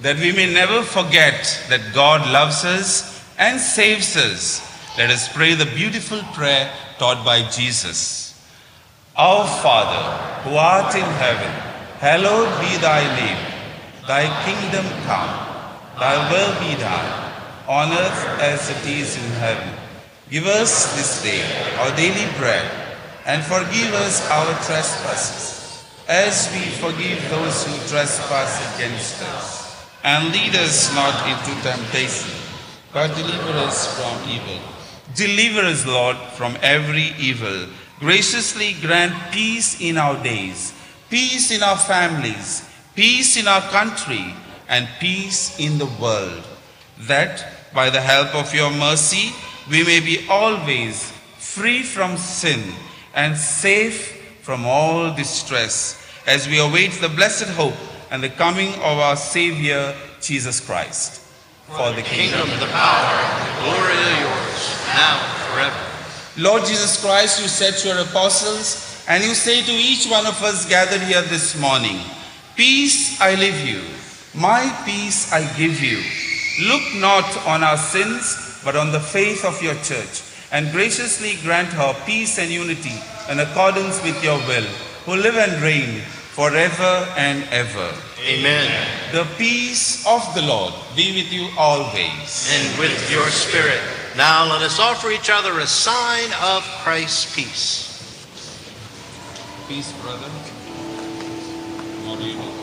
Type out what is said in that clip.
that we may never forget that God loves us and saves us, let us pray the beautiful prayer taught by Jesus. Our Father, who art in heaven, hallowed be thy name. Thy kingdom come, thy will be done, on earth as it is in heaven. Give us this day our daily bread, and forgive us our trespasses, as we forgive those who trespass against us. And lead us not into temptation, but deliver us from evil. Deliver us, Lord, from every evil. Graciously grant peace in our days, peace in our families, peace in our country, and peace in the world, that by the help of your mercy we may be always free from sin and safe from all distress, as we await the blessed hope and the coming of our Savior, Jesus Christ. For the kingdom, the power, and the glory are yours, now and forever. Lord Jesus Christ, you said to your apostles, and you say to each one of us gathered here this morning, peace I leave you, my peace I give you. Look not on our sins, but on the faith of your church, and graciously grant her peace and unity in accordance with your will, who live and reign forever and ever. Amen. The peace of the Lord be with you always. And with your spirit. Now let us offer each other a sign of Christ's peace. Peace, brother. What do you do?